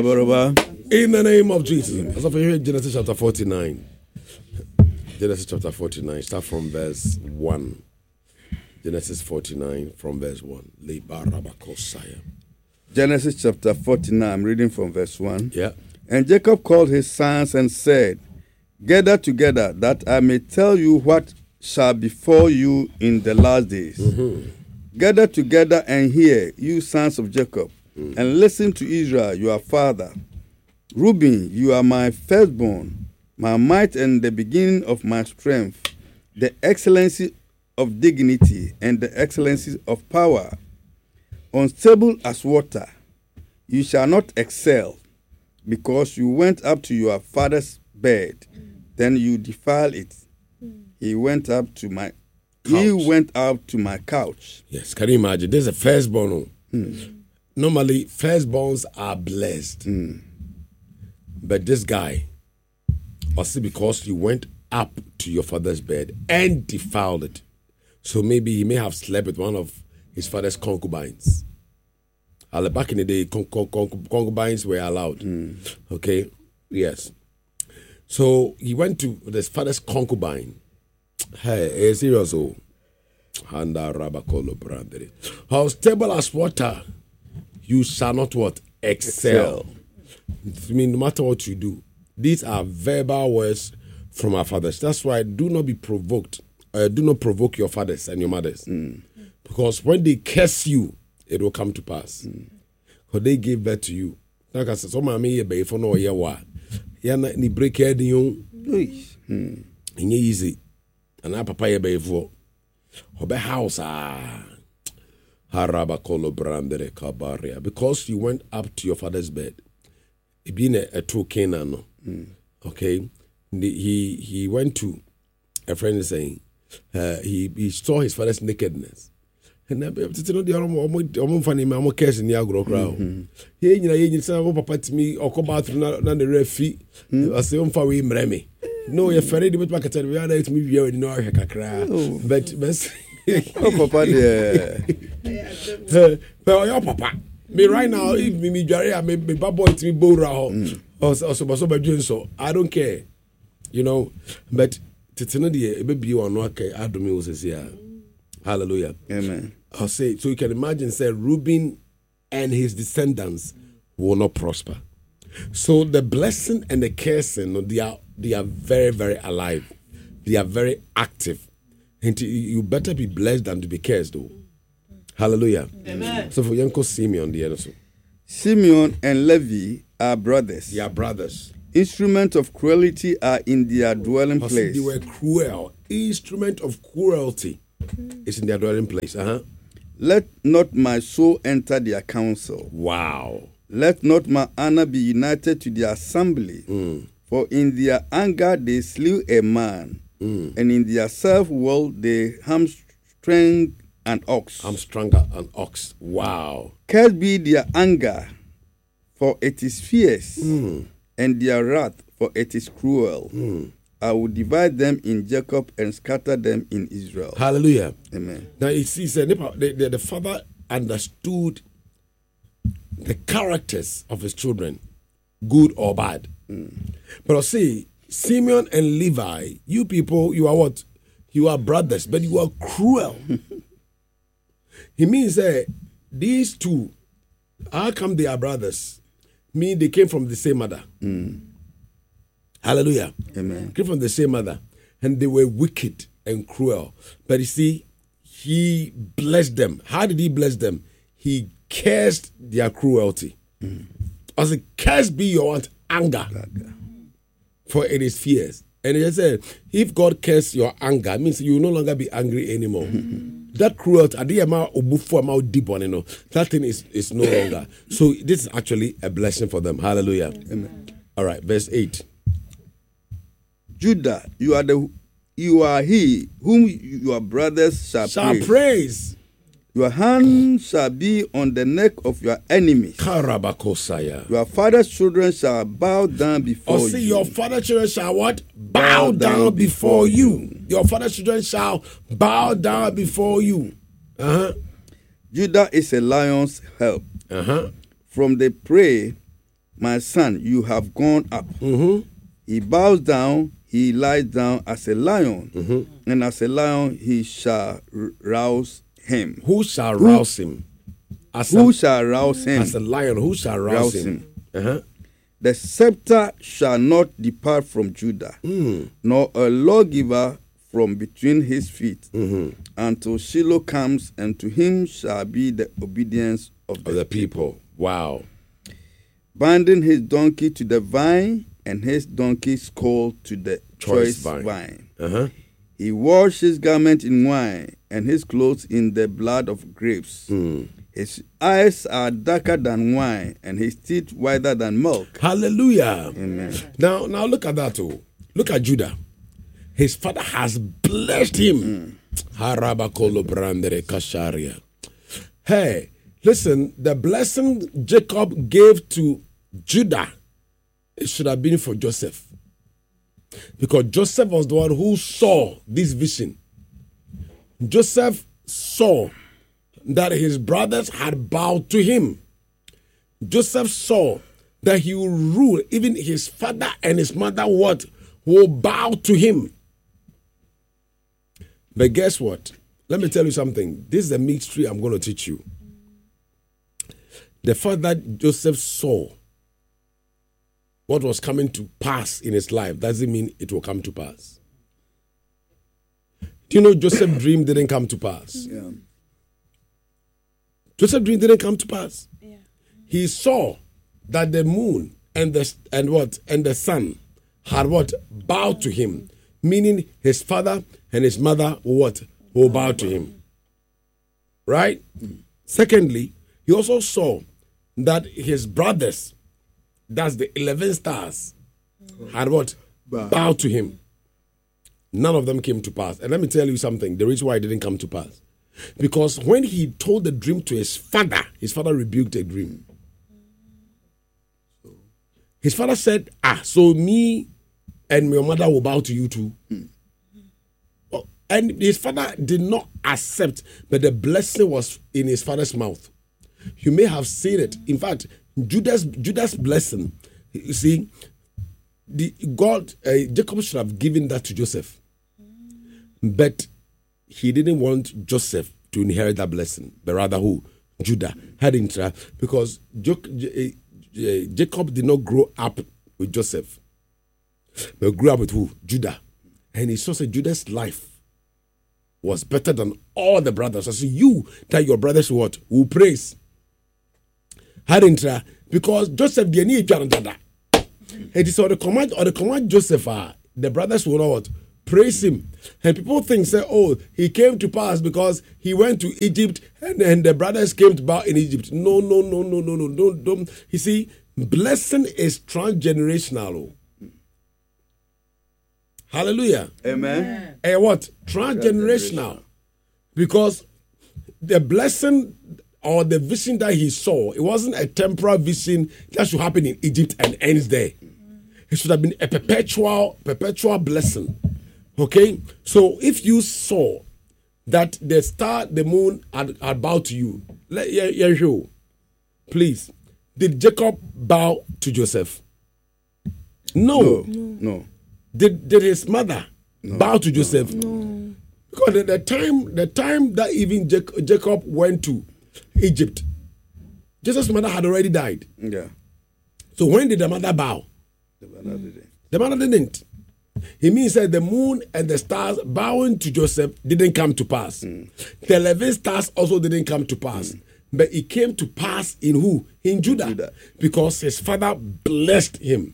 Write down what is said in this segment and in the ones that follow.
In the name of Jesus. As of here, Genesis chapter 49. Genesis chapter 49. Start from verse 1. Genesis 49 from verse 1. Genesis chapter 49. I'm reading from verse 1. Yeah. And Jacob called his sons and said, Gather together, that I may tell you what shall befall you in the last days. Gather together and hear, you sons of Jacob, and listen to Israel, your father. Reuben, you are my firstborn, my might and the beginning of my strength, the excellency of dignity and the excellency of power. Unstable as water, you shall not excel, because you went up to your father's bed, then you defiled it. He went up to my couch. Yes, can you imagine? There's a firstborn. Normally, firstborns are blessed. But this guy, also because you went up to your father's bed and defiled it. So maybe he may have slept with one of his father's concubines. Back in the day, concubines were allowed. Okay? Yes. So he went to his father's concubine. Hey, serious. How stable as water, you shall not what? Excel. I mean, no matter what you do, these are verbal words from our fathers. That's why do not be provoked. Do not provoke your fathers and your mothers. Because when they curse you, it will come to pass. Because they gave birth to you. Like I said, some of me be for no year what. Ni break head you. Easy. And I papa be for. Obe house Harabakolo brandere kabaria. Because you went up to your father's bed. It being a true Canaan. Okay. He went to a friend is saying he saw his father's nakedness. And I'm funny, I'm cursing the agro crowd. Here, you say, papa to me, or come out na the refi. I say, we mreme. No, you're afraid with my catcher. We are there to me, you already know I cry. But, oh, papa, yeah. But your papa, me right now, if me Jerry, I may be boy to me, Bora, or so, I don't care. You know, but Titanadi, maybe you are not okay. I don't know, says here. Hallelujah. Amen. I'll say, so you can imagine, say, Reuben and his descendants will not prosper. So the blessing and the cursing, they are very, very alive. They are very active. And you better be blessed than to be cursed, though. Hallelujah. Amen. So for Yanko Simeon, the other. Simeon and Levi are brothers. They are brothers. Instruments of cruelty are in their dwelling place. They were cruel. Instrument of cruelty is in their dwelling place. Let not my soul enter their council. Wow. Let not my honor be united to their assembly. For in their anger they slew a man, and in their self-will they hamstrung an ox. Wow. Cursed be their anger, for it is fierce, and their wrath, for it is cruel. I will divide them in Jacob and scatter them in Israel. Hallelujah. Amen. Now you see, the father understood the characters of his children, good or bad. But I see, Simeon and Levi, you people, you are what? You are brothers, but you are cruel. He means that these two, how come they are brothers? Mean they came from the same mother. Hallelujah. Amen. Came from the same mother. And they were wicked and cruel. But you see, he blessed them. How did he bless them? He cursed their cruelty. As a curse be your anger. For it is fierce. And he said, if God curses your anger, it means you will no longer be angry anymore. That cruelty, that thing is no longer. So this is actually a blessing for them. Hallelujah. Amen. All right, verse 8. Judah, you are he whom your brothers shall praise. Your hand shall be on the neck of your enemies. Karabakosaya. Your father's children shall bow down before you. Your father's children shall what? Bow down before you. Your father's children shall bow down before you. Judah is a lion's help. From the prey, my son, you have gone up. Mm-hmm. He bows down, he lies down as a lion, Mm-hmm. and as a lion he shall rouse him. Who shall rouse him? Who shall rouse him? As a lion, who shall rouse him? Uh-huh. The scepter shall not depart from Judah, nor a lawgiver from between his feet, until Shiloh comes, and to him shall be the obedience of Of the people. Wow. binding his donkey to the vine, and his donkey's skull to the choice vine. Uh-huh. He washed his garment in wine, and his clothes in the blood of grapes. His eyes are darker than wine, and his teeth whiter than milk. Hallelujah. Amen. Now look at that too. Look at Judah. His father has blessed him. Harabakolo brandere kasharia. Hey, listen, the blessing Jacob gave to Judah, it should have been for Joseph. Because Joseph was the one who saw this vision. Joseph saw that his brothers had bowed to him. Joseph saw that he will rule, even his father and his mother will bow to him. But guess what? Let me tell you something. This is a mystery I'm going to teach you. The fact that Joseph saw what was coming to pass in his life doesn't mean it will come to pass. Do you know Joseph's dream didn't come to pass? Yeah. Joseph's dream didn't come to pass. Yeah. He saw that the moon and the sun had bowed to him, meaning his father and his mother will bow to him. Right? Secondly, he also saw that his brothers, that's the 11 stars, had bowed to him. None of them came to pass. And let me tell you something, the reason why it didn't come to pass. Because when he told the dream to his father rebuked the dream. His father said, so me and my mother will bow to you too. And his father did not accept, but the blessing was in his father's mouth. You may have seen it. In fact, Judah's blessing, you see, Jacob should have given that to Joseph. But he didn't want Joseph to inherit that blessing, but rather who? Judah. Because Jacob did not grow up with Joseph, but grew up with who? Judah. And he saw that Judah's life was better than all the brothers. So you, that your brothers will praise. Because Joseph didn't need Dada. It is on the command Joseph, the brothers will not praise him. And people think, he came to pass because he went to Egypt and the brothers came to bow in Egypt. No. Don't. You see, blessing is transgenerational. Hallelujah. Amen. And what? Transgenerational. Because the blessing or the vision that he saw, it wasn't a temporal vision that should happen in Egypt and ends there. It should have been a perpetual blessing. Okay? So if you saw that the star, the moon had bowed to you, please, did Jacob bow to Joseph? No. Did his mother bow to Joseph? No. Because the time that even Jacob went to Egypt, Joseph's mother had already died. Yeah. So when did the mother bow? The mother didn't. It means that the moon and the stars bowing to Joseph didn't come to pass. The 11 stars also didn't come to pass. But it came to pass in who? In Judah. Because his father blessed him.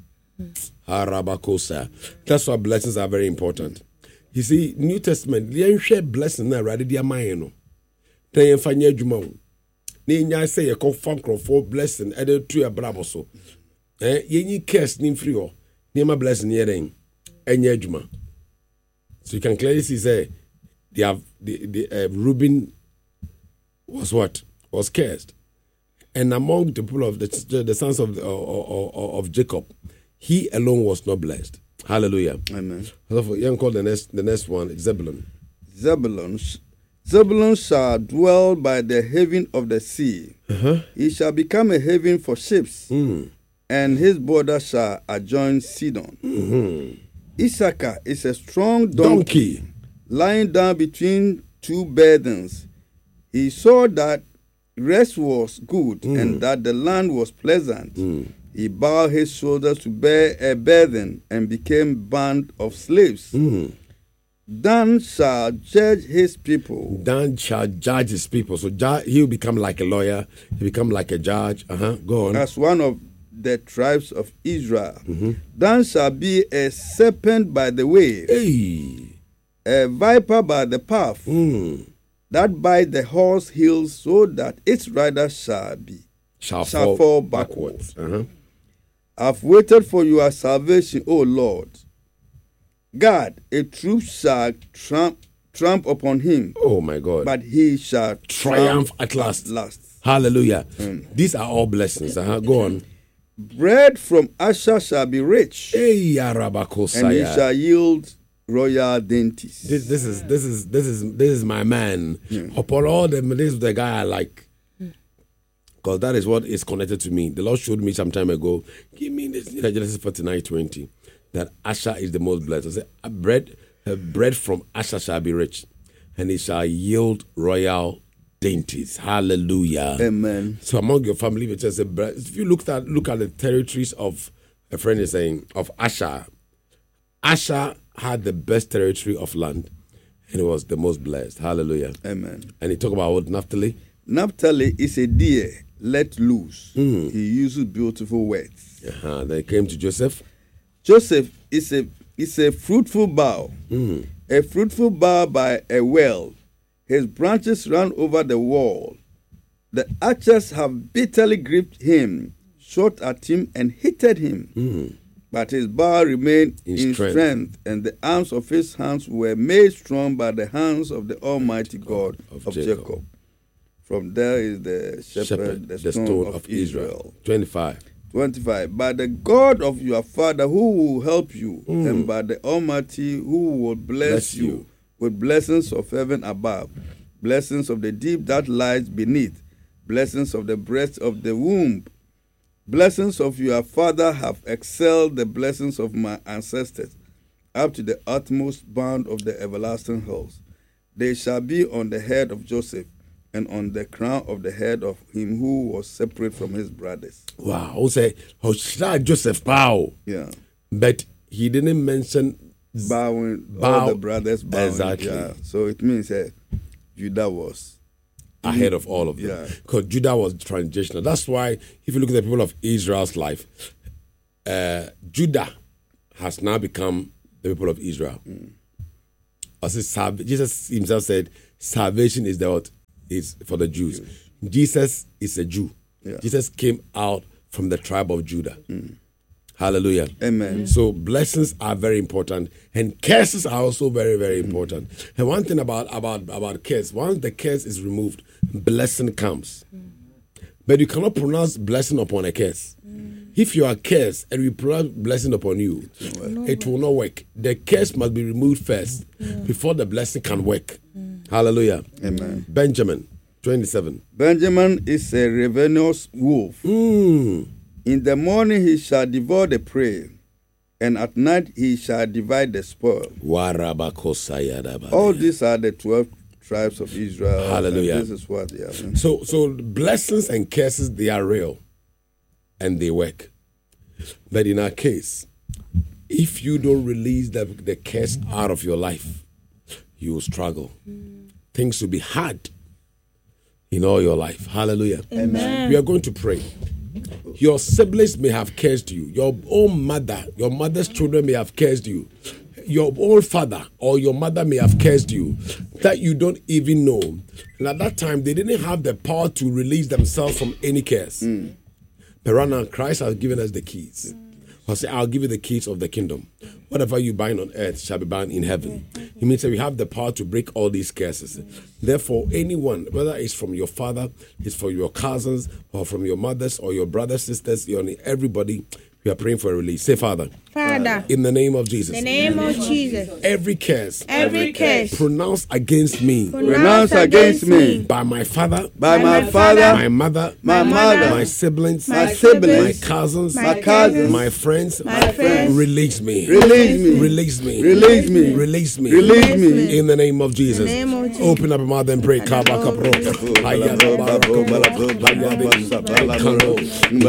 That's why blessings are very important. You see, New Testament, they share blessing na rather their mind. They fanya juma. They say a confirm for blessing added to a bravo so. Ye curse nim free or near my blessing hearing and juma. So you can clearly see say they have the Reuben was what? Was cursed. And among the people of the sons of Jacob, he alone was not blessed. Hallelujah. Amen. So you can call the next one Zebulun. Zebulun shall dwell by the haven of the sea. He shall become a haven for ships, and his border shall adjoin Sidon. Issachar is a strong donkey lying down between two burdens. He saw that rest was good and that the land was pleasant. He bowed his shoulders to bear a burden and became band of slaves. Dan shall judge his people. Dan shall judge his people. So he'll become like a lawyer. He'll become like a judge. Go on. As one of the tribes of Israel. Dan shall be a serpent by the way, a viper by the path, that by the horse heels, so that its rider shall fall backwards. I've waited for your salvation, O Lord. God, a troop shall tramp upon him. Oh my God. But he shall triumph at last. Hallelujah. These are all blessings. Go on. Bread from Asher shall be rich, and he shall yield royal dainties. This is my man. Upon all them, this is the guy I like. Because that is what is connected to me. The Lord showed me some time ago. Give me this Genesis 49:20. That Asher is the most blessed. I said, bread from Asher shall be rich, and he shall yield royal dainties. Hallelujah. Amen. So among your family, if you look at the territories of, a friend is saying, of Asher, Asher had the best territory of land, and it was the most blessed. Hallelujah. Amen. And he talked about what, Naphtali? Naphtali is a deer let loose. He uses beautiful words. Then he came to Joseph. Joseph is a fruitful bough, a fruitful bough by a well. His branches run over the wall. The archers have bitterly gripped him, shot at him, and hated him. But his bough remained in strength, and the arms of his hands were made strong by the hands of the Almighty God of Jacob. From there is the shepherd, the stone of Israel. 25. By the God of your father who will help you, and by the Almighty who will bless you with blessings of heaven above, blessings of the deep that lies beneath, blessings of the breast of the womb. Blessings of your father have excelled the blessings of my ancestors, up to the utmost bound of the everlasting hills. They shall be on the head of Joseph, and on the crown of the head of him who was separate from his brothers. Wow. Who say, Joseph bow. Yeah. But he didn't mention bowing, all the brothers bowing. Exactly. Yeah. So it means Judah was ahead of all of them. Because Judah was transitional. That's why if you look at the people of Israel's life, Judah has now become the people of Israel. Jesus himself said, salvation is is for the Jews. Jesus is a Jew. Jesus came out from the tribe of Judah. Hallelujah. Amen. So blessings are very important, and curses are also very, very important. And one thing about curse, once the curse is removed, blessing comes. But you cannot pronounce blessing upon a curse. If you are cursed and we pronounce blessing upon you, it will not work. The curse must be removed first before the blessing can work. Hallelujah. Amen. Benjamin, 27. Benjamin is a ravenous wolf. In the morning he shall devour the prey, and at night he shall divide the spoil. All these are the 12 tribes of Israel. Hallelujah. This is what they are. So blessings and curses, they are real and they work. But in our case, if you don't release the curse out of your life, you will struggle. Things will be hard in all your life. Hallelujah. Amen. We are going to pray. Your siblings may have cursed you. Your own mother, your mother's children may have cursed you. Your own father or your mother may have cursed you that you don't even know. And at that time, they didn't have the power to release themselves from any curse. But right now, Christ has given us the keys. I'll say, I'll give you the keys of the kingdom. Whatever you bind on earth shall be bound in heaven. It means that we have the power to break all these curses. Therefore, anyone, whether it's from your father, it's from your cousins, or from your mothers, or your brothers, sisters, everybody, We are praying for a release. Say, Father, Father, in the name of Jesus, in the name of Jesus, every curse pronounced against me Pronounce against me by my father, by my father, my mother, my mother, my siblings, my siblings, my cousins, my cousins, my friends, friends. release me. release me, Release me. release me, Release me. release me. In the name of Jesus. name of Jesus. Open up your mouth and pray.